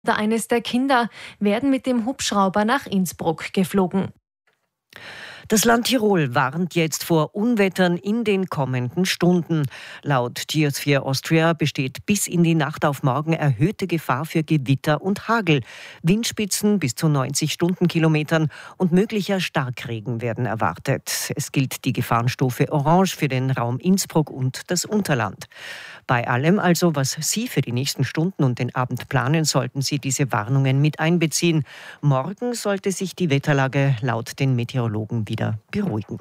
Eines der Kinder werden mit dem Hubschrauber nach Innsbruck geflogen. Das Land Tirol warnt jetzt vor Unwettern in den kommenden Stunden. Laut Geosphere Austria besteht bis in die Nacht auf morgen erhöhte Gefahr für Gewitter und Hagel. Windspitzen bis zu 90 Stundenkilometern und möglicher Starkregen werden erwartet. Es gilt die Gefahrenstufe Orange für den Raum Innsbruck und das Unterland. Bei allem also, was Sie für die nächsten Stunden und den Abend planen, sollten Sie diese Warnungen mit einbeziehen. Morgen sollte sich die Wetterlage laut den Meteorologen wieder beruhigen.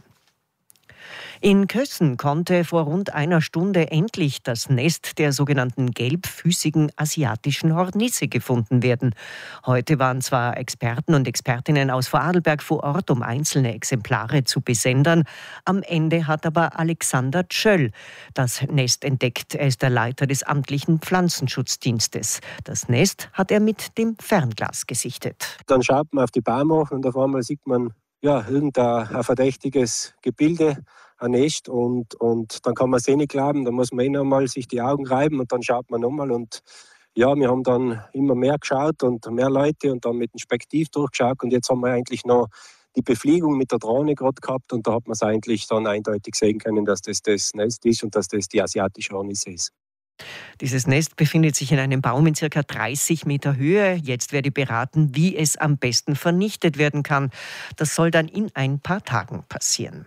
In Kössen konnte vor rund einer Stunde endlich das Nest der sogenannten gelbfüßigen asiatischen Hornisse gefunden werden. Heute waren zwar Experten und Expertinnen aus Vorarlberg vor Ort, um einzelne Exemplare zu besendern. Am Ende hat aber Alexander Tschöll das Nest entdeckt. Er ist der Leiter des amtlichen Pflanzenschutzdienstes. Das Nest hat er mit dem Fernglas gesichtet. Dann schaut man auf die Bäume und auf einmal sieht man irgendein verdächtiges Gebilde, ein Nest und dann kann man es nicht glauben, dann muss man nochmal sich die Augen reiben und dann schaut man nochmal und wir haben dann immer mehr geschaut und mehr Leute und dann mit dem Spektiv durchgeschaut und jetzt haben wir eigentlich noch die Befliegung mit der Drohne gerade gehabt und da hat man es eigentlich dann eindeutig sehen können, dass das Nest ist und dass das die asiatische Hornisse ist. Dieses Nest befindet sich in einem Baum in ca. 30 Meter Höhe. Jetzt werde beraten, wie es am besten vernichtet werden kann. Das soll dann in ein paar Tagen passieren.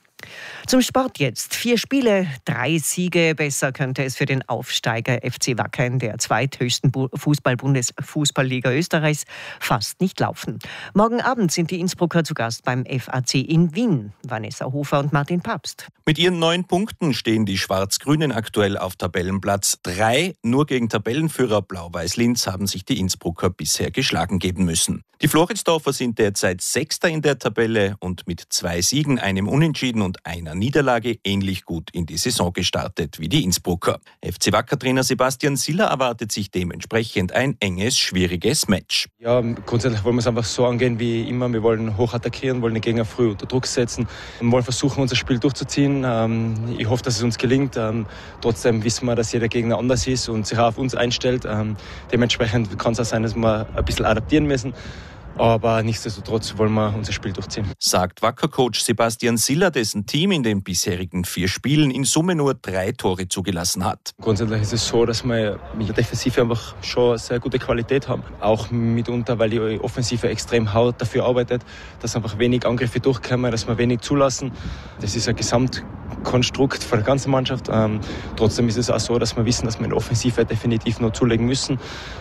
Zum Sport jetzt. 4 Spiele, 3 Siege. Besser könnte es für den Aufsteiger FC Wacker in der zweithöchsten Fußball-Liga Österreichs fast nicht laufen. Morgen Abend sind die Innsbrucker zu Gast beim FAC in Wien. Vanessa Hofer und Martin Papst. Mit ihren 9 Punkten stehen die Schwarz-Grünen aktuell auf Tabellenplatz 3. Nur gegen Tabellenführer Blau-Weiß-Linz haben sich die Innsbrucker bisher geschlagen geben müssen. Die Floridsdorfer sind derzeit 6. in der Tabelle und mit 2 Siegen, einem Unentschieden und einer Niederlage ähnlich gut in die Saison gestartet wie die Innsbrucker. FC Wacker-Trainer Sebastian Siller erwartet sich dementsprechend ein enges, schwieriges Match. Ja, grundsätzlich wollen wir es einfach so angehen wie immer. Wir wollen hoch attackieren, wollen den Gegner früh unter Druck setzen und wollen versuchen, unser Spiel durchzuziehen. Ich hoffe, dass es uns gelingt. Trotzdem wissen wir, dass jeder Gegner anders ist und sich auch auf uns einstellt. Dementsprechend kann es auch sein, dass wir ein bisschen adaptieren müssen. Aber nichtsdestotrotz wollen wir unser Spiel durchziehen. Sagt Wacker-Coach Sebastian Siller, dessen Team in den bisherigen 4 Spielen in Summe nur 3 Tore zugelassen hat. Grundsätzlich ist es so, dass wir mit der Defensive einfach schon sehr gute Qualität haben. Auch mitunter, weil die Offensive extrem hart dafür arbeitet, dass einfach wenig Angriffe durchkommen, dass wir wenig zulassen. Das ist ein Gesamtkonstrukt von der ganzen Mannschaft. Trotzdem ist es auch so, dass wir wissen, dass wir in der Offensive definitiv noch zulegen müssen.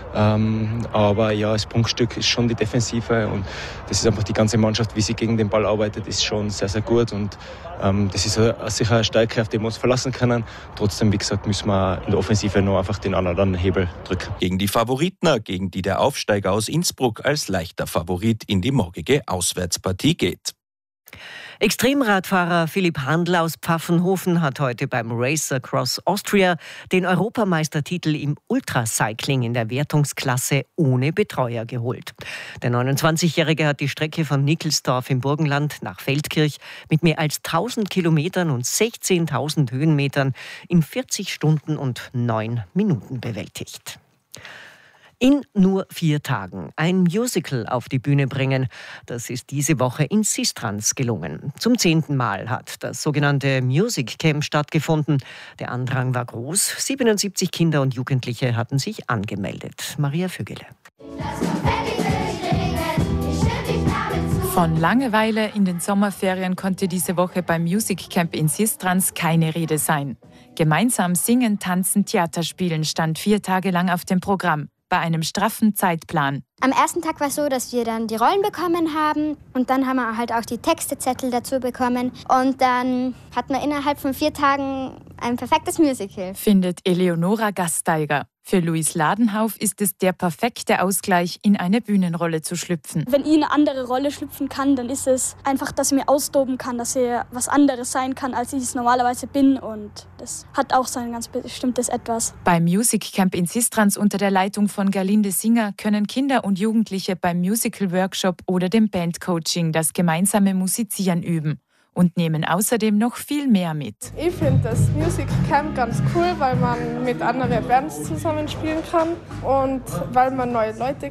Aber ja, das Prunkstück ist schon die Defensive und das ist einfach die ganze Mannschaft, wie sie gegen den Ball arbeitet, ist schon sehr, sehr gut und das ist sicher eine Stärke, auf die wir uns verlassen können. Trotzdem, wie gesagt, müssen wir in der Offensive noch einfach den anderen Hebel drücken. Gegen die Favoritner, gegen die der Aufsteiger aus Innsbruck als leichter Favorit in die morgige Auswärtspartie geht. Extremradfahrer Philipp Handl aus Pfaffenhofen hat heute beim Race Across Austria den Europameistertitel im Ultracycling in der Wertungsklasse ohne Betreuer geholt. Der 29-Jährige hat die Strecke von Nickelsdorf im Burgenland nach Feldkirch mit mehr als 1000 Kilometern und 16.000 Höhenmetern in 40 Stunden und 9 Minuten bewältigt. In nur 4 Tagen ein Musical auf die Bühne bringen. Das ist diese Woche in Sistrans gelungen. Zum 10. Mal hat das sogenannte Music Camp stattgefunden. Der Andrang war groß. 77 Kinder und Jugendliche hatten sich angemeldet. Maria Vögele. Von Langeweile in den Sommerferien konnte diese Woche beim Music Camp in Sistrans keine Rede sein. Gemeinsam singen, tanzen, Theater spielen stand 4 Tage lang auf dem Programm. Bei einem straffen Zeitplan. Am ersten Tag war es so, dass wir dann die Rollen bekommen haben und dann haben wir halt auch die Textezettel dazu bekommen und dann hatten wir innerhalb von 4 Tagen ein perfektes Musical. Findet Eleonora Gasteiger. Für Luis Ladenhauf ist es der perfekte Ausgleich, in eine Bühnenrolle zu schlüpfen. Wenn ich in eine andere Rolle schlüpfen kann, dann ist es einfach, dass ich mir austoben kann, dass ich was anderes sein kann, als ich es normalerweise bin. Und das hat auch sein ganz bestimmtes Etwas. Beim Music Camp in Sistrans unter der Leitung von Gerlinde Singer können Kinder und Jugendliche beim Musical-Workshop oder dem Bandcoaching das gemeinsame Musizieren üben. und nehmen außerdem noch viel mehr mit. Ich finde das Music Camp ganz cool, weil man mit anderen Bands zusammenspielen kann und weil man neue Leute